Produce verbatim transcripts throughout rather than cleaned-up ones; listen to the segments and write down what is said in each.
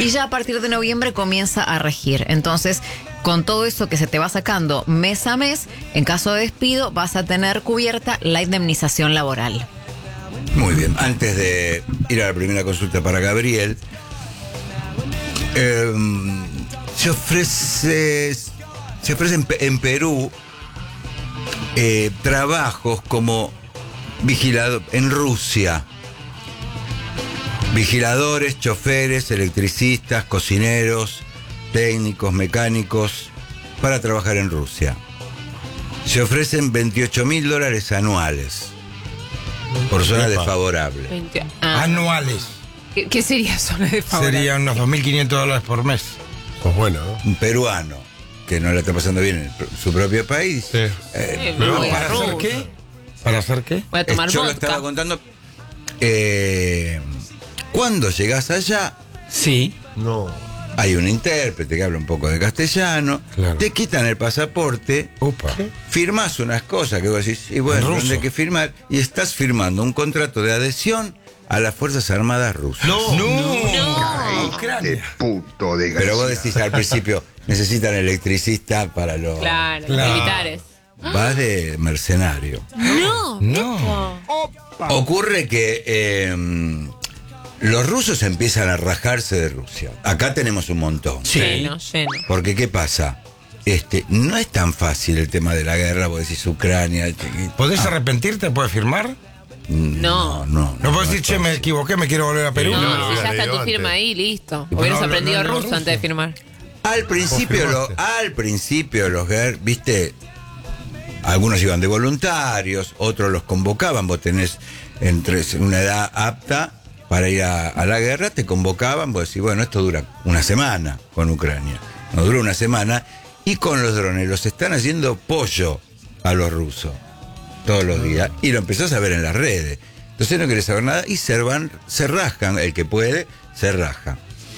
y ya a partir de noviembre comienza a regir. Entonces, con todo eso que se te va sacando mes a mes, en caso de despido vas a tener cubierta la indemnización laboral. Muy bien, antes de ir a la primera consulta para Gabriel, eh, se ofrece, se ofrecen en Perú eh, trabajos como vigilador en Rusia. Vigiladores, choferes, electricistas, cocineros, técnicos, mecánicos, para trabajar en Rusia. Se ofrecen veintiocho mil dólares anuales por zona desfavorable. veinte Ah. Anuales. ¿Qué, qué sería zona desfavorable? Serían unos dos mil quinientos dólares por mes. Pues bueno, ¿no? Un peruano que no la está pasando bien en el- su propio país. Sí. Eh, Eh, Pero voy a ¿Para hacer Rusia. qué? ¿Para hacer qué? Voy a tomar yo lo vodka. estaba contando. Eh, cuando llegas allá, Sí. No. hay un intérprete que habla un poco de castellano, Claro. te quitan el pasaporte, Opa. firmas unas cosas que vos decís, y bueno, En ruso. ¿dónde hay que firmar? Y estás firmando un contrato de adhesión a las Fuerzas Armadas rusas. No. No. Ucrania. Puto de Pero vos decís al principio, necesitan electricista para los... Claro, Claro. militares. Vas de mercenario. No. No. Ocurre que eh, los rusos empiezan a rajarse de Rusia. Acá tenemos un montón. Sí. Lleno, lleno. Porque, ¿qué pasa? Este, no es tan fácil el tema de la guerra, vos decís Ucrania. ¿Podés Ah, arrepentirte? ¿Puedes firmar? no, no. No puedes es decir, che, me fácil. equivoqué, me quiero volver a Perú. No, no, si no, ya no, está no, tu antes. firma ahí, listo. Y Hubieras no, no, aprendido no, no, ruso ruso. antes de firmar. Al principio, lo, firmaste. al principio los guer- viste, algunos iban de voluntarios, otros los convocaban. Vos tenés entre una edad apta para ir a, a la guerra, te convocaban, vos decís, bueno, esto dura una semana con Ucrania. No dura una semana. Y con los drones los están haciendo pollo a los rusos todos los días. Y lo empezás a ver en las redes. Entonces no querés saber nada y se van, se rascan, el que puede, se raja.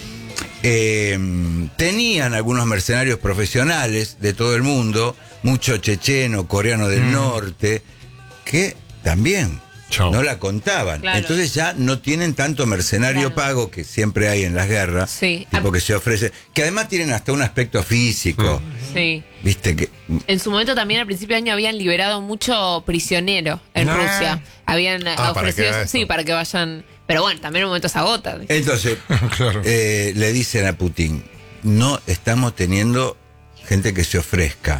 Eh, tenían algunos mercenarios profesionales de todo el mundo, mucho checheno, coreano del norte, que también Chao. no la contaban. Claro. Entonces ya no tienen tanto mercenario Claro. pago que siempre hay en las guerras, Sí. tipo Ah. que se ofrece, que además tienen hasta un aspecto físico, Sí. viste que... En su momento también al principio de año habían liberado mucho prisionero en Ah. Rusia. Habían eh, Ah, para ofrecido, que haga sí, eso. para que vayan. Pero bueno, también en un momento se agota. Entonces, Claro. eh, le dicen a Putin, no estamos teniendo gente que se ofrezca.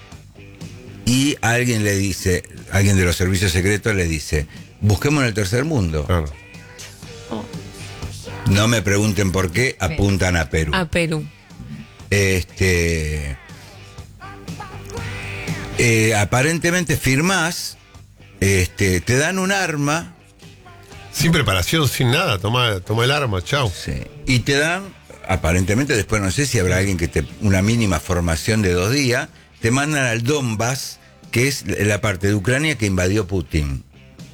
Y alguien le dice, alguien de los servicios secretos le dice, busquemos en el tercer mundo. Claro. No me pregunten por qué, apuntan a Perú. A Perú. Este, eh, aparentemente firmás, este, te dan un arma. Sin preparación, sin nada. Toma, toma el arma, chao. Sí. Y te dan, aparentemente, después no sé si habrá alguien que te, una mínima formación de dos días, te mandan al Donbass, que es la parte de Ucrania que invadió Putin.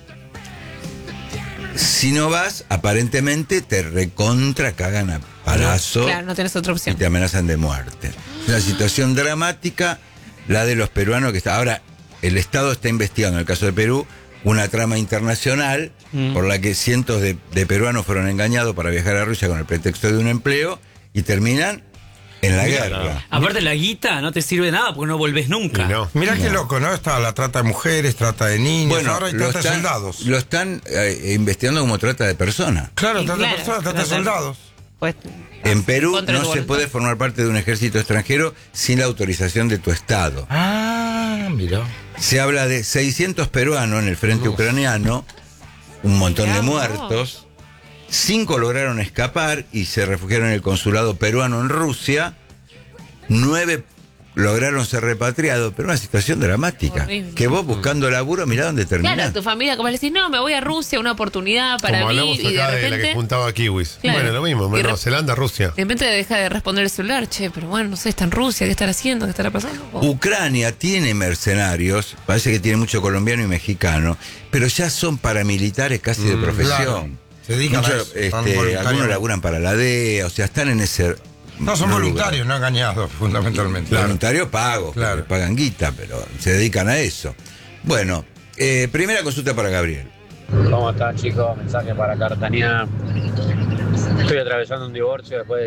Si no vas, aparentemente te recontra cagan a palazo Claro, no tenés otra y opción. te amenazan de muerte. Es una situación dramática, la de los peruanos que está. Ahora, el Estado está investigando, en el caso de Perú, una trama internacional por la que cientos de, de peruanos fueron engañados para viajar a Rusia con el pretexto de un empleo y terminan en la Mira, guerra. Aparte la guita no te sirve de nada porque no volvés nunca. Y no. Mirá qué loco, ¿no? Está la trata de mujeres, trata de niños, Bueno, ahora hay lo trata de están, soldados. lo están eh, investigando como trata de personas. Claro, Y trata claro, de personas, trata de trata de- soldados. Pues, En Perú contra tu no se voluntad. puede formar parte de un ejército extranjero sin la autorización de tu Estado. Ah, mirá. Se habla de seiscientos peruanos en el frente ucraniano, un montón de Mirá vos. muertos. Cinco lograron escapar y se refugiaron en el consulado peruano en Rusia. Nueve lograron ser repatriados, pero una situación dramática. Horrible. Que vos buscando laburo, mirá dónde terminás. claro, tu familia, como le decís, no, me voy a Rusia, una oportunidad para Como mí. hablamos Y de acá de, la que repente, juntaba kiwis. Claro. Bueno, lo mismo, Y Nueva re- Zelanda, Rusia. de repente deja de responder el celular, che, pero bueno, no sé, está en Rusia, ¿qué estará haciendo? ¿Qué estará pasando? Oh. Ucrania tiene mercenarios, parece que tiene mucho colombiano y mexicano, pero ya son paramilitares casi de profesión. claro. Se dedican a Muchos, eso, están este, voluntarios. algunos laburan para la D E A, o sea, están en ese... No, son lugar. voluntarios, no engañados, fundamentalmente. Voluntarios pagos, Claro. claro. pagan guita, pero se dedican a eso. Bueno, eh, primera consulta para Gabriel. ¿Cómo están, chicos? Mensaje para Cartanear. Estoy atravesando un divorcio después de